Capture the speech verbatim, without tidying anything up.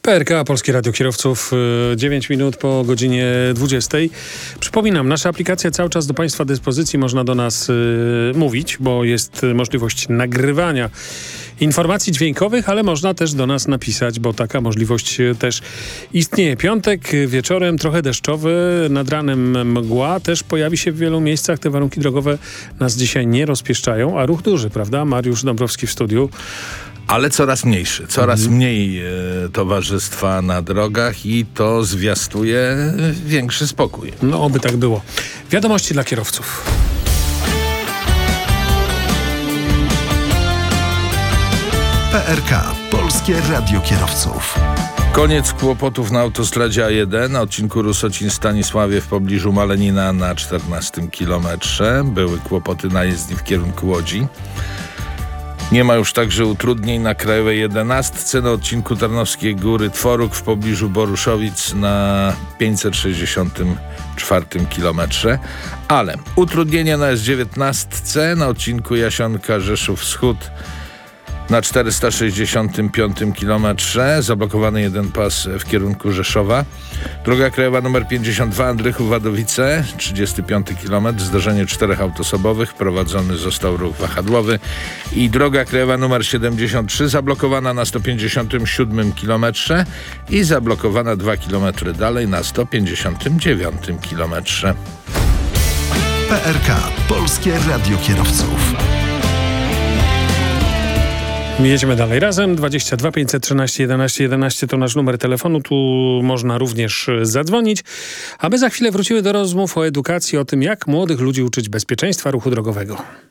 P R K, Polskie Radio Kierowców, dziewięć minut po godzinie dwudziestej. Przypominam, nasza aplikacja cały czas do Państwa dyspozycji. Można do nas y, mówić, bo jest możliwość nagrywania informacji dźwiękowych, ale można też do nas napisać, bo taka możliwość też istnieje. Piątek wieczorem trochę deszczowy, nad ranem mgła też pojawi się w wielu miejscach. Te warunki drogowe nas dzisiaj nie rozpieszczają, a ruch duży, prawda? Mariusz Dąbrowski w studiu. Ale coraz mniejszy, coraz Mhm. mniej e, towarzystwa na drogach i to zwiastuje większy spokój. No, oby tak było. Wiadomości dla kierowców. P R K. Polskie Radio Kierowców. Koniec kłopotów na autostradzie A jeden na odcinku Rusocin-Stanisławie w pobliżu Malenina na czternastym kilometrze. Były kłopoty na jezdni w kierunku Łodzi. Nie ma już także utrudnień na krajowej jedenastce na odcinku Tarnowskiej Góry-Tworuk w pobliżu Boruszowic na pięćset sześćdziesiątym czwartym kilometrze. Ale utrudnienia na S dziewiętnastce na odcinku Jasionka-Rzeszów Wschód na czterysta sześćdziesiątym piątym kilometrze. Zablokowany jeden pas w kierunku Rzeszowa. Droga krajowa nr pięćdziesiąt dwa Andrychów-Wadowice, trzydziesty piąty kilometr. Zdarzenie czterech autosobowych. Prowadzony został ruch wahadłowy. I droga krajowa nr siedemdziesiąt trzy zablokowana na sto pięćdziesiątym siódmym kilometrze i zablokowana dwa kilometry dalej na sto pięćdziesiątym dziewiątym kilometrze. P R K. Polskie Radio Kierowców. Jedziemy dalej razem. dwadzieścia dwa pięćset trzynaście jedenaście jedenaście to nasz numer telefonu. Tu można również zadzwonić. A my za chwilę wrócimy do rozmów o edukacji, o tym, jak młodych ludzi uczyć bezpieczeństwa ruchu drogowego.